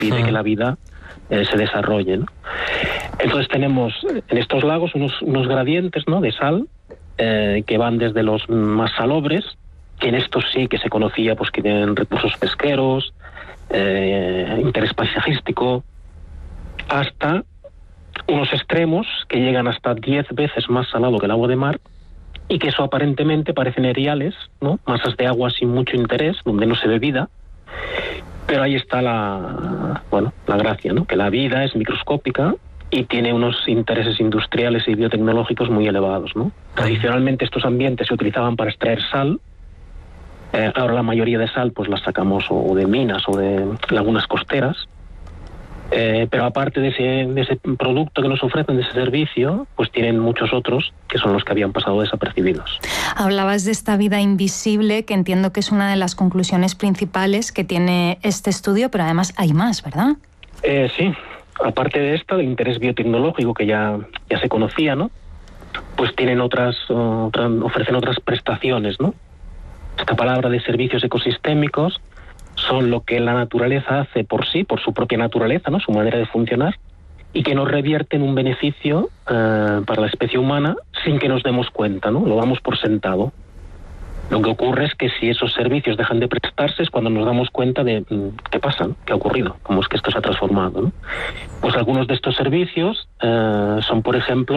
impide que la vida se desarrolle, ¿no? Entonces tenemos en estos lagos unos gradientes, ¿no?, de sal que van desde los más salobres, que en estos sí que se conocía pues que tienen recursos pesqueros, interés paisajístico, hasta unos extremos que llegan hasta 10 veces más salado que el agua de mar, y que eso aparentemente parecen eriales, ¿no?, masas de agua sin mucho interés, donde no se ve vida. Pero ahí está la gracia, ¿no?, que la vida es microscópica y tiene unos intereses industriales y biotecnológicos muy elevados, ¿no? Tradicionalmente estos ambientes se utilizaban para extraer sal. Ahora la mayoría de sal pues la sacamos o de minas o de lagunas costeras. Pero aparte de ese producto que nos ofrecen, de ese servicio, pues tienen muchos otros que son los que habían pasado desapercibidos. Hablabas de esta vida invisible, que entiendo que es una de las conclusiones principales que tiene este estudio, pero además hay más, ¿verdad? Sí, aparte de esta, del interés biotecnológico que ya se conocía, ¿no?, pues tienen ofrecen otras prestaciones, ¿no? Esta palabra de servicios ecosistémicos son lo que la naturaleza hace por sí, por su propia naturaleza, ¿no?, su manera de funcionar, y que nos revierten un beneficio para la especie humana sin que nos demos cuenta, ¿no? Lo damos por sentado. Lo que ocurre es que si esos servicios dejan de prestarse es cuando nos damos cuenta de qué pasa, ¿no?, qué ha ocurrido, cómo es que esto se ha transformado, ¿no? Pues algunos de estos servicios son, por ejemplo,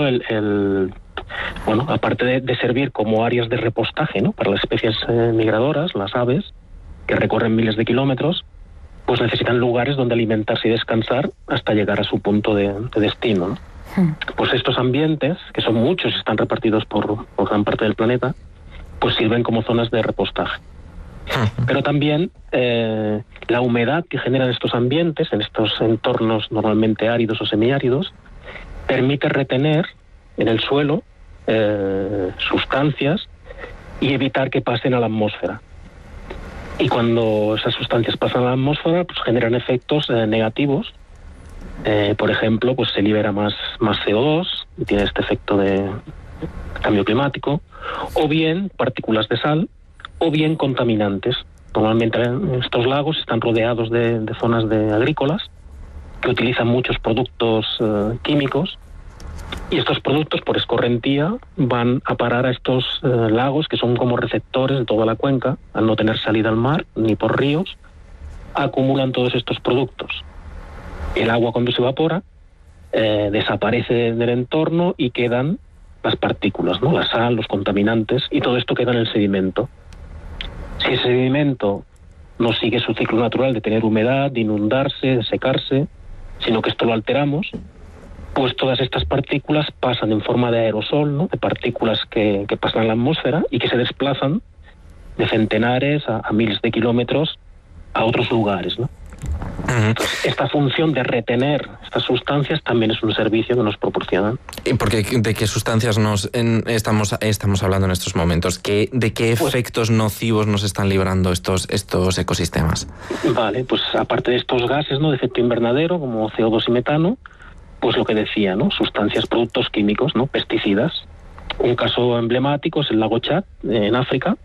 aparte de servir como áreas de repostaje, ¿no?, para las especies migradoras, las aves, que recorren miles de kilómetros, pues necesitan lugares donde alimentarse y descansar hasta llegar a su punto de destino, ¿no? Pues estos ambientes, que son muchos y están repartidos por gran parte del planeta, pues sirven como zonas de repostaje. Pero también la humedad que generan estos ambientes, en estos entornos normalmente áridos o semiáridos, permite retener en el suelo sustancias y evitar que pasen a la atmósfera. Y cuando esas sustancias pasan a la atmósfera, pues generan efectos negativos. Por ejemplo, pues se libera más CO2, y tiene este efecto de cambio climático, o bien partículas de sal, o bien contaminantes. Normalmente estos lagos están rodeados de zonas agrícolas que utilizan muchos productos químicos, y estos productos, por escorrentía, van a parar a estos lagos, que son como receptores de toda la cuenca. Al no tener salida al mar ni por ríos, acumulan todos estos productos. El agua, cuando se evapora, desaparece del entorno y quedan las partículas, ¿no?, la sal, los contaminantes, y todo esto queda en el sedimento. Si ese sedimento no sigue su ciclo natural de tener humedad, de inundarse, de secarse, sino que esto lo alteramos, pues todas estas partículas pasan en forma de aerosol, ¿no?, de partículas que pasan a la atmósfera y que se desplazan de centenares a miles de kilómetros a otros lugares, ¿no? Entonces, esta función de retener estas sustancias también es un servicio que nos proporcionan. ¿Y de qué sustancias estamos hablando en estos momentos? ¿De qué efectos nocivos nos están librando estos ecosistemas? Vale, pues aparte de estos gases, ¿no?, de efecto invernadero, como CO2 y metano, pues lo que decía, ¿no?, sustancias, productos químicos, ¿no?, pesticidas. Un caso emblemático es el lago Chad, en África,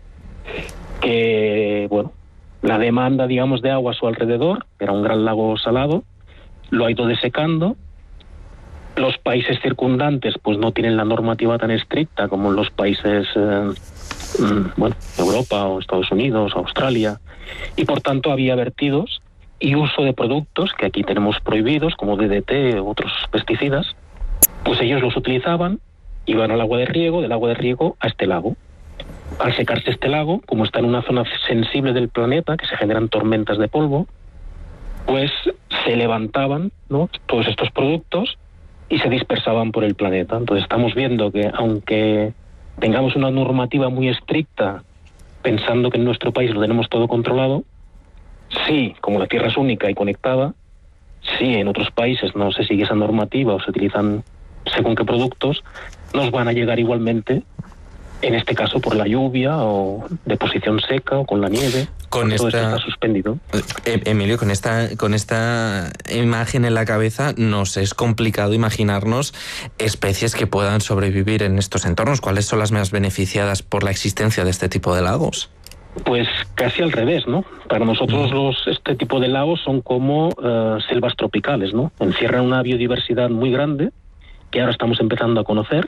que, la demanda, digamos, de agua a su alrededor, era un gran lago salado, lo ha ido desecando. Los países circundantes pues no tienen la normativa tan estricta como en los países Europa o Estados Unidos, Australia, y por tanto había vertidos y uso de productos que aquí tenemos prohibidos, como DDT u otros pesticidas. Pues ellos los utilizaban, iban al agua de riego, del agua de riego a este lago. Al secarse este lago, como está en una zona sensible del planeta, que se generan tormentas de polvo, pues se levantaban, ¿no?, todos estos productos y se dispersaban por el planeta. Entonces estamos viendo que, aunque tengamos una normativa muy estricta, pensando que en nuestro país lo tenemos todo controlado, sí, como la Tierra es única y conectada, sí, en otros países no se sigue esa normativa o se utilizan según qué productos, nos van a llegar igualmente, en este caso por la lluvia o deposición seca o con la nieve. Todo esto está suspendido. Emilio, con esta imagen en la cabeza nos es complicado imaginarnos especies que puedan sobrevivir en estos entornos. ¿Cuáles son las más beneficiadas por la existencia de este tipo de lagos? Pues casi al revés, ¿no? Para nosotros este tipo de lagos son como selvas tropicales, ¿no? Encierran una biodiversidad muy grande que ahora estamos empezando a conocer,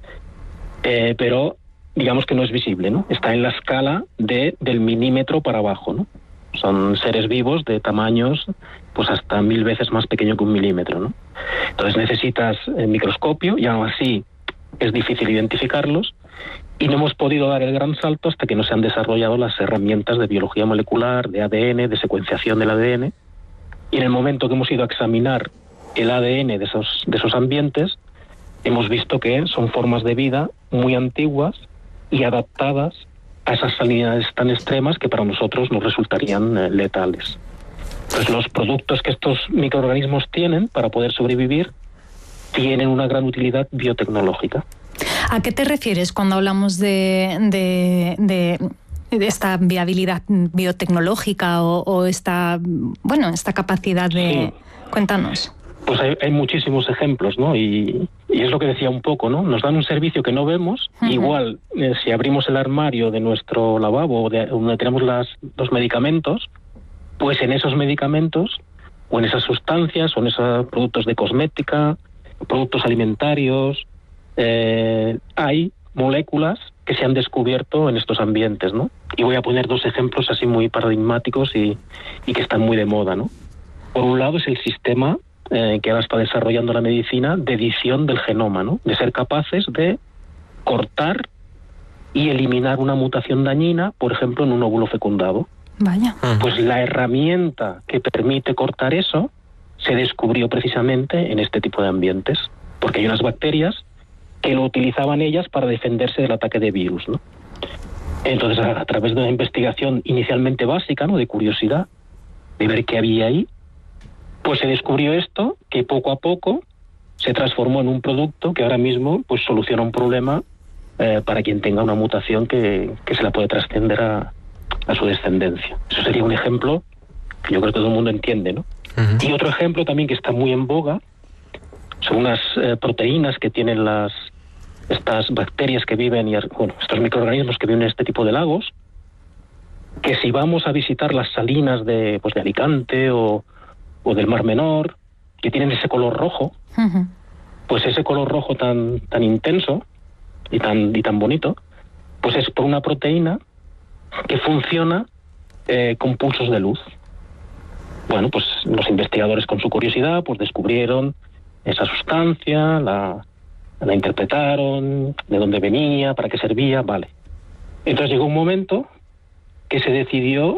pero digamos que no es visible, ¿no? Está en la escala del milímetro para abajo, ¿no? Son seres vivos de tamaños pues hasta 1000 veces más pequeño que un milímetro, ¿no? Entonces necesitas microscopio y aún así es difícil identificarlos. Y no hemos podido dar el gran salto hasta que no se han desarrollado las herramientas de biología molecular, de ADN, de secuenciación del ADN. Y en el momento que hemos ido a examinar el ADN de esos ambientes, hemos visto que son formas de vida muy antiguas y adaptadas a esas salinidades tan extremas que para nosotros nos resultarían letales. Entonces, los productos que estos microorganismos tienen para poder sobrevivir tienen una gran utilidad biotecnológica. ¿A qué te refieres cuando hablamos de esta viabilidad biotecnológica o esta capacidad de... Sí. Cuéntanos. Pues hay muchísimos ejemplos, ¿no? Y es lo que decía un poco, ¿no? Nos dan un servicio que no vemos. Uh-huh. Igual, si abrimos el armario de nuestro lavabo, donde tenemos los medicamentos, pues en esos medicamentos, o en esas sustancias, o en esos productos de cosmética, productos alimentarios, hay moléculas que se han descubierto en estos ambientes, ¿no? Y voy a poner 2 ejemplos así muy paradigmáticos y que están muy de moda, ¿no? Por un lado es el sistema que ahora está desarrollando la medicina de edición del genoma, ¿no? De ser capaces de cortar y eliminar una mutación dañina, por ejemplo, en un óvulo fecundado. Vaya. Pues la herramienta que permite cortar eso se descubrió precisamente en este tipo de ambientes, porque hay unas bacterias que lo utilizaban ellas para defenderse del ataque de virus, ¿no? Entonces, a través de una investigación inicialmente básica, ¿no? De curiosidad, de ver qué había ahí, pues se descubrió esto, que poco a poco se transformó en un producto que ahora mismo pues soluciona un problema para quien tenga una mutación que se la puede trascender a su descendencia. Eso sería un ejemplo que yo creo que todo el mundo entiende, ¿no? Uh-huh. Y otro ejemplo también que está muy en boga son unas proteínas que tienen estas bacterias que viven, estos microorganismos que viven en este tipo de lagos, que si vamos a visitar las salinas de Alicante o del Mar Menor, que tienen ese color rojo, uh-huh. Pues ese color rojo tan intenso y tan bonito, pues es por una proteína que funciona con pulsos de luz. Bueno, pues los investigadores con su curiosidad pues descubrieron esa sustancia, la interpretaron, de dónde venía, para qué servía, vale. Entonces llegó un momento que se decidió,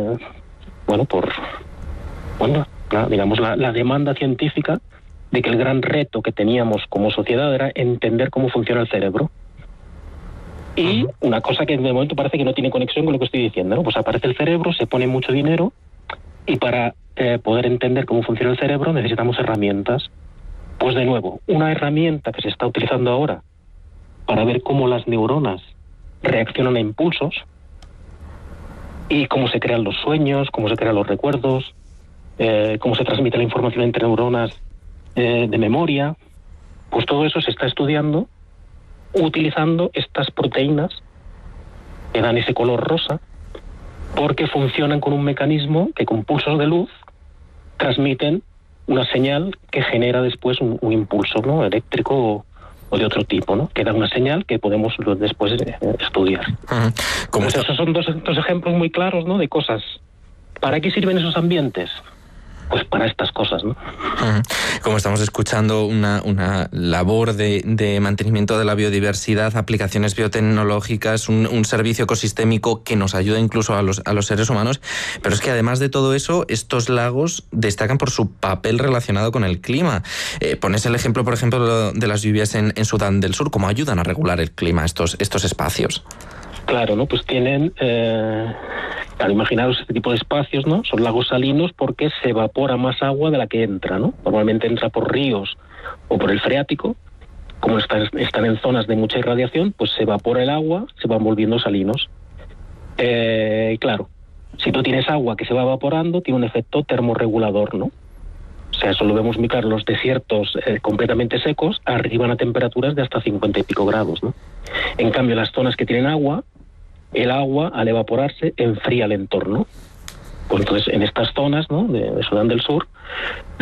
la demanda científica de que el gran reto que teníamos como sociedad era entender cómo funciona el cerebro. Y una cosa que de momento parece que no tiene conexión con lo que estoy diciendo, ¿no? Pues aparece el cerebro, se pone mucho dinero y para poder entender cómo funciona el cerebro necesitamos herramientas. Pues de nuevo, una herramienta que se está utilizando ahora para ver cómo las neuronas reaccionan a impulsos y cómo se crean los sueños, cómo se crean los recuerdos, cómo se transmite la información entre neuronas de memoria, pues todo eso se está estudiando utilizando estas proteínas que dan ese color rosa, porque funcionan con un mecanismo que con pulsos de luz transmiten una señal que genera después un impulso, ¿no? Eléctrico o de otro tipo, ¿no? Que da una señal que podemos después estudiar. Pues esos son dos ejemplos muy claros, ¿no? De cosas. ¿Para qué sirven esos ambientes? Pues para estas cosas, ¿no? Como estamos escuchando, una labor de mantenimiento de la biodiversidad, aplicaciones biotecnológicas, un servicio ecosistémico que nos ayuda incluso a los seres humanos, pero es que además de todo eso, estos lagos destacan por su papel relacionado con el clima. Pones el ejemplo, por ejemplo, de las lluvias en Sudán del Sur. ¿Cómo ayudan a regular el clima estos espacios? Claro, ¿no? Pues tienen... Claro, imaginaros este tipo de espacios, ¿no? Son lagos salinos porque se evapora más agua de la que entra, ¿no? Normalmente entra por ríos o por el freático. Como están en zonas de mucha irradiación, pues se evapora el agua, se van volviendo salinos. Claro, si tú tienes agua que se va evaporando, tiene un efecto termorregulador, ¿no? O sea, eso lo vemos muy claro. Los desiertos completamente secos arriban a temperaturas de hasta 50 y pico grados, ¿no? En cambio, las zonas que tienen agua, el agua, al evaporarse, enfría el entorno. Pues entonces, en estas zonas, ¿no?, de Sudán del Sur,